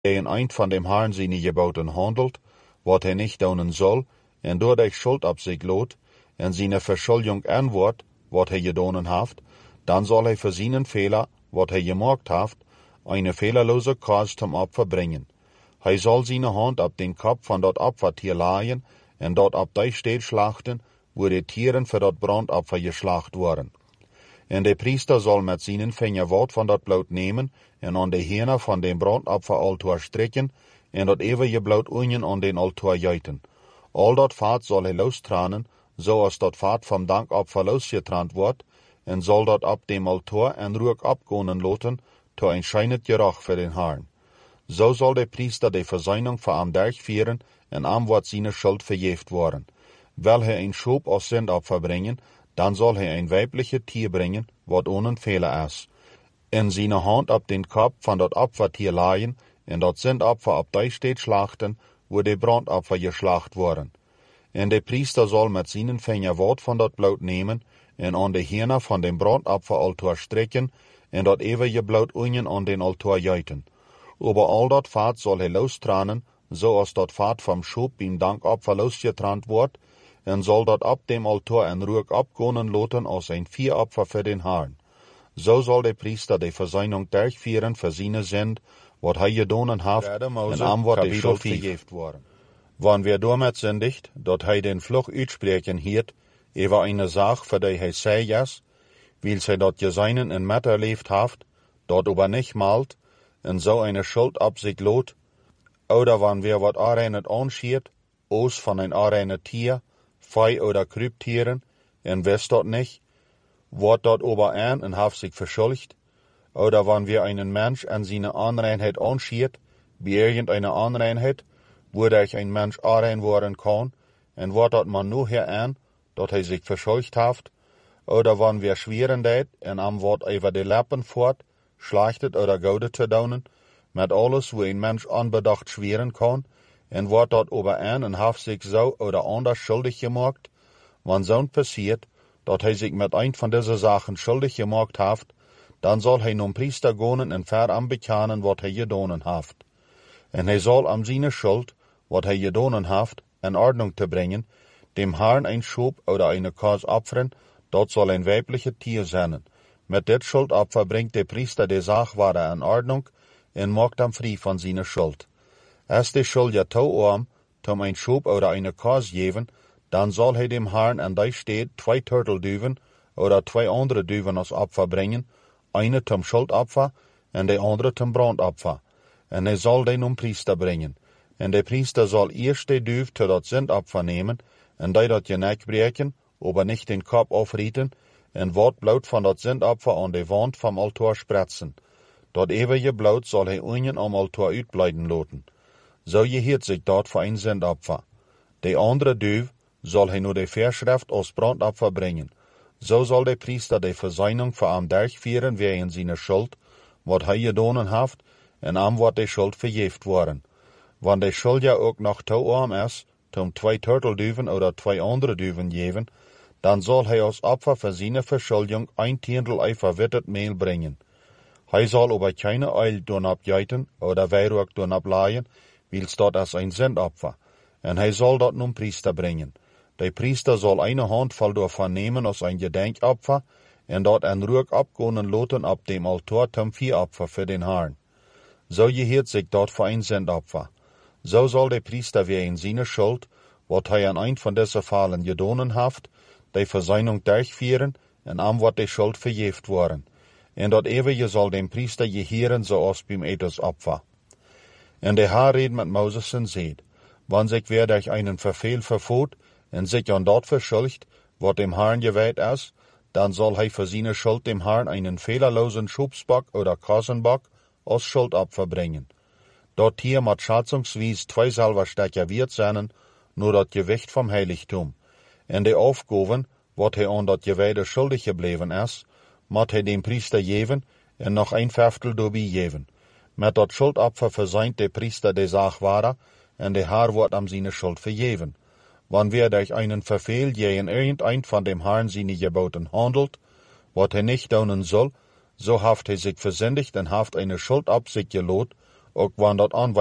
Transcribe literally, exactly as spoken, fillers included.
in ein von dem Herrn seine Geboten handelt, wat hij nicht doen soll, en doordat Schuld op zich lot, en seine Verschuldung antwoord, wat hij gedaan haft, dan zal hij voor seinen Fehler, wat hij gemacht haft, eine fehlerlose Kause zum Opfer bringen. Hij zal seine Hand op den Kopf van dat Opfertier laaien, en dat op die steed schlachten, wo die Tieren für dat Brandopfer geschlacht worden. En de priester zal met seinen Finger wat van dat bloed nemen, en aan de Hirne van dem Brandopferaltar strikken, en dat eeuwige bloed unien aan den Altar juiten. Al dat vaat zal hij lostranen, zoals dat vaat vom Dankopfer losgetrant wordt, en zal dat op dem Altar en rook opgonen laten, to ein scheinet Geruch für den Herrn. So soll der Priester die Versöhnung vor am durchführen, en am wird seine Schuld verjeft worden. Will er ein Schub aus Sündopfer bringen, dann soll er ein weibliches Tier bringen, wat ohne Fehler ist. En seine Hand op den Kopf van dat Opfertier laaien, en dat Sündopfer op die steed schlachten, wo die Brandopfer geschlacht worden. En der Priester soll mit seinen Finger wat van dat bloed nemen, en aan de Hirne van dem Brandopferaltar strikken, en dat eeuwige bloed unien aan den Altar juiten. Über all dat vaat soll hij lostranen, zoals dat vaat vom Schub beim Dankopfer losgetrant wordt, en zal dat op dem Altar en rook opgonen laten als ein Vieropfer für den Herrn. So soll der Priester die Versöhnung durchführen für seine Sünd, wat hij gedaan haft, en am wat die Schuld verjeft worden. Wann wir damit sündigt, dat hij den Fluch uitspreken hiert, über eine Sache, für die hij sei jas, weil sie dat Geseinen in Met erlebt haft, dat aber nicht malt, en so eine Schuld op sich lot, oder wann wir wat areinet anschiert, aus von ein areinet Tier, Fei oder Krübtieren, en wist dat nicht, wordt dat aber an en haft sich verschuldigt, oder wann wir einen Mensch an seine Anreinheit anschiert, bei irgendeiner Anreinheit, wodurch ein Mensch arein worden kann, en wordt dat man nur her an, dat hij sich verschuldigt haft, oder wann wir schweren deit, en am wordt über die Lappen fort, schlachtet oder goudet te daunen, met alles, wo ein Mensch anbedacht schweren kann, en wordt dat aber an en haft sich so oder anders schuldig gemacht, wann zo'n passiert, dat hij sich mit ein von diese Sachen schuldig gemacht haft, dann soll hij nun Priester gonen en ver am bekennen, wat hij gedaan haft. En hij soll am seine Schuld, wat hij gedaan haft, in Ordnung te bringen, dem Herrn ein Schub oder eine Kause opfern, dat soll ein weibliches Tier sein. Mit dit Schuldopfer bringt der Priester die Sachware in Ordnung en macht am frei von seiner Schuld. Als die Schuld ja tauarm, zum ein Schub oder eine Kause geben, dann soll hij dem Herrn an die steed zwei Turteldüven oder zwei andere Düven als Opfer bringen, eine zum Schuldopfer en die andere zum Brandopfer. En hij soll den um Priester bringen. En der Priester soll eerst die Düv zu dat Sündopfer nemen, en die dat Geneck breken, aber nicht den Kopf aufrieten, en wat bloed van dat Sündopfer an die Wand vom Altar spretzen. Dat ewige bloed soll hij unien am Altar uitbleiden laten. So gehiert sich dort für ein Sündopfer. Die andere Düv soll hij nur die Verschrift als Brandopfer bringen. So soll der Priester die Versöhnung für am durchführen wegen seiner Schuld, wat hij gedaan haft, en am wat die Schuld verjeft worden. Wann die Schuld ja ook noch tauarm ist, zum zwei Turteldüven oder zwei andere Düven geben, dann soll hij als Opfer für seine Verschuldung ein Tiendel ei verwittet Mehl bringen. Hij soll aber keine Eil doen abjeiten oder Weihrauch doen ableihen, wils dort als ein Sündopfer. En hij soll dort nun Priester bringen. Der Priester soll eine Handvoll davon nehmen als ein Gedenkopfer, en dort ein Ruck abgonen laten ab dem Altar zum Viehopfer für den Herrn. So gehiert sich dort für ein Sündopfer. So soll der Priester wegen seiner Schuld, wat hij an ein von diesen Fallen gedaan haft, die Versöhnung durchführen, en am wat die Schuld verjeft worden. En dat ewige soll dem Priester gehieren, zoals beim Ethosopfer. En der Herr redt mit Moses en seht, wann sich wer durch einen Verfehl verfot, en sich an dort verschuldigt, wat dem Herrn geweiht ist, dann soll hij für seine Schuld dem Herrn einen fehlerlosen Schubsbock oder Kassenbock als Schuldopfer bringen. Dort Tier mat schätzungsweise zwei Silberstecker wert sein, nur dat Gewicht vom Heiligtum. En die Aufgaben, wat hij an dat Geweide schuldig gebleven ist, mat hij dem Priester geben en noch ein Fünftel dabei geben. Met dat Schuldopfer verseint der Priester die Sachware, en der Herr wird am seine Schuld vergeben. Wann wer durch einen Verfehl gegen irgendein von dem Herrn seine Geboten handelt, wat hij nicht tun soll, so haft hij sich versündigt en haft eine Schuld ab sich gelot, ook wanneer dat